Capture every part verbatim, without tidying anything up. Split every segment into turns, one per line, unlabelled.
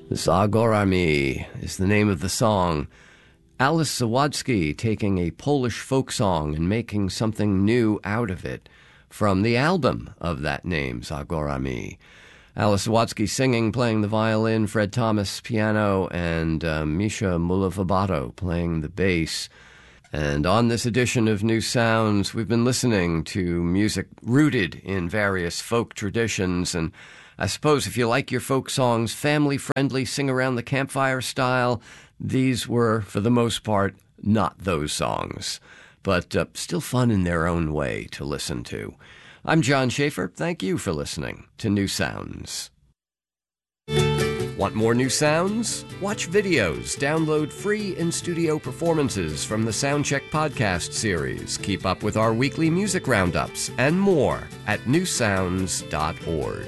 Zagorami is the name of the song. Alice Zawadzki taking a Polish folk song and making something new out of it from the album of that name, Zagorami. Alice Zawadzki singing, playing the violin, Fred Thomas piano, and uh, Misha Mulavabato playing the bass. And on this edition of New Sounds, we've been listening to music rooted in various folk traditions. And I suppose if you like your folk songs family-friendly, sing around the campfire style, these were, for the most part, not those songs. But uh, still fun in their own way to listen to. I'm John Schaefer. Thank you for listening to New Sounds. Want more New Sounds? Watch videos, download free in-studio performances from the Soundcheck podcast series, keep up with our weekly music roundups, and more at new sounds dot org.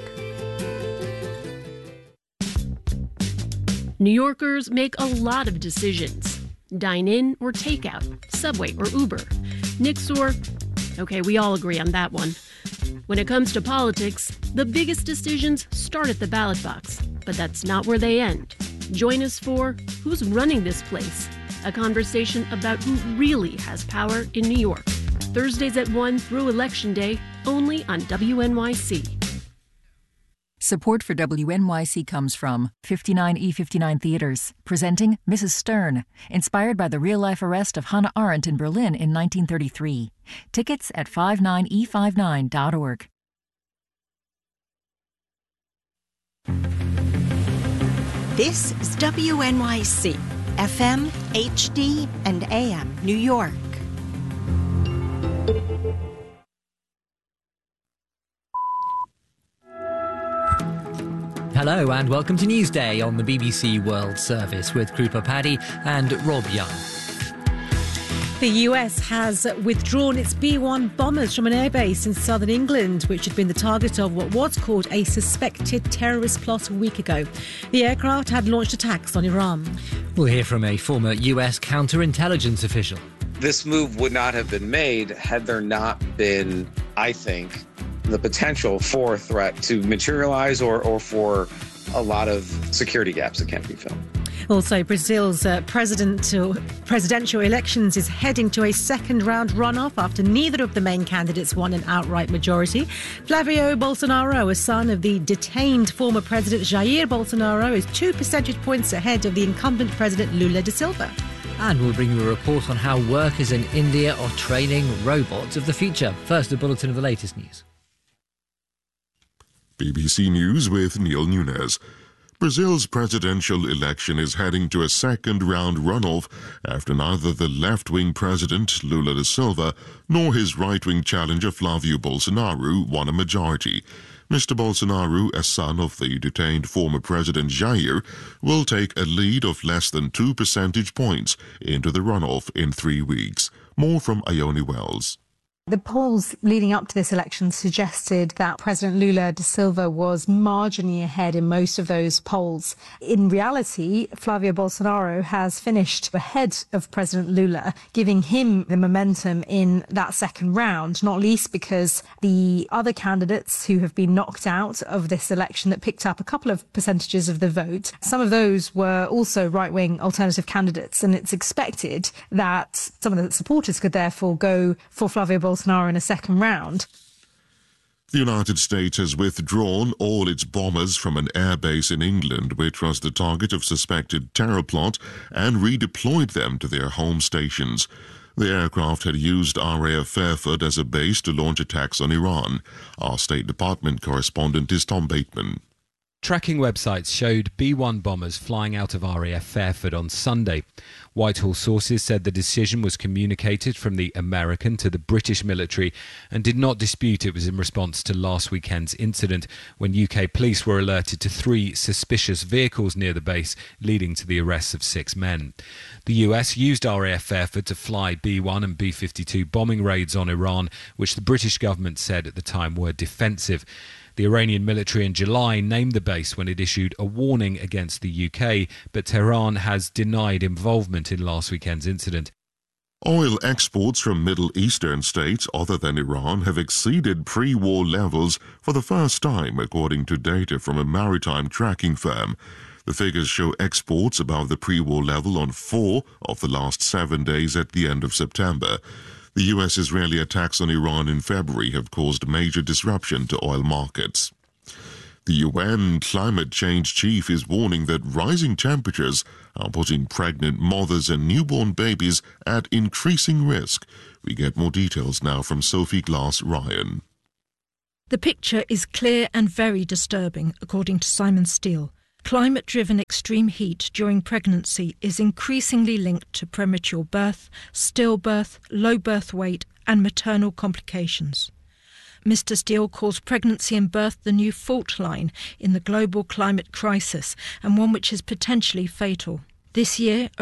New Yorkers make a lot of decisions. Dine in or takeout, Subway or Uber, Nix or... Okay, we all agree on that one. When it comes to politics, the biggest decisions start at the ballot box, but that's not where they end. Join us for Who's Running This Place? A conversation about who really has power in New York. Thursdays at one through Election Day, only on W N Y C.
Support for W N Y C comes from fifty-nine E fifty-nine Theaters, presenting Missus Stern, inspired by the real-life arrest of Hannah Arendt in Berlin in nineteen thirty-three. Tickets at fifty-nine e fifty-nine dot org.
This is W N Y C, F M, H D, and A M, New York.
Hello and welcome to Newsday on the B B C World Service with Krupa Paddy and Rob Young.
The U S has withdrawn its B one bombers from an airbase in southern England, which had been the target of what was called a suspected terrorist plot a week ago. The aircraft had launched attacks on Iran.
We'll hear from a former U S counterintelligence official.
This move would not have been made had there not been, I think, the potential for a threat to materialize or, or for a lot of security gaps that can't be filled.
Also, Brazil's uh, president, uh, presidential elections is heading to a second-round runoff after neither of the main candidates won an outright majority. Flavio Bolsonaro, a son of the detained former president Jair Bolsonaro, is two percentage points ahead of the incumbent president Lula da Silva.
And we'll bring you a report on how workers in India are training robots of the future. First, a bulletin of the latest news.
B B C News with Neil Nunes. Brazil's presidential election is heading to a second-round runoff after neither the left-wing president, Lula da Silva, nor his right-wing challenger, Flavio Bolsonaro, won a majority. Mister Bolsonaro, a son of the detained former President Jair, will take a lead of less than two percentage points into the runoff in three weeks. More from Ione Wells.
The polls leading up to this election suggested that President Lula da Silva was marginally ahead in most of those polls. In reality, Flavio Bolsonaro has finished ahead of President Lula, giving him the momentum in that second round, not least because the other candidates who have been knocked out of this election that picked up a couple of percentages of the vote, some of those were also right-wing alternative candidates, and it's expected that some of the supporters could therefore go for Flavio Bolsonaro Bolsonaro in a second round.
The United States has withdrawn all its bombers from an airbase in England, which was the target of suspected terror plot, and redeployed them to their home stations. The aircraft had used R A F Fairford as a base to launch attacks on Iran. Our State Department correspondent is Tom Bateman.
Tracking websites showed B one bombers flying out of R A F Fairford on Sunday. Whitehall sources said the decision was communicated from the American to the British military and did not dispute it was in response to last weekend's incident when U K police were alerted to three suspicious vehicles near the base, leading to the arrests of six men. The U S used R A F Fairford to fly B one and B fifty-two bombing raids on Iran, which the British government said at the time were defensive. The Iranian military in July named the base when it issued a warning against the U K, but Tehran has denied involvement in last weekend's incident.
Oil exports from Middle Eastern states other than Iran have exceeded pre-war levels for the first time, according to data from a maritime tracking firm. The figures show exports above the pre-war level on four of the last seven days at the end of September. The U S-Israeli attacks on Iran in February have caused major disruption to oil markets. The U N climate change chief is warning that rising temperatures are putting pregnant mothers and newborn babies at increasing risk. We get more details now from Sophie Glass-Ryan.
The picture is clear and very disturbing, according to Simon Steele. Climate-driven extreme heat during pregnancy is increasingly linked to premature birth, stillbirth, low birth weight and maternal complications. Mister Steele calls pregnancy and birth the new fault line in the global climate crisis and one which is potentially fatal. This year,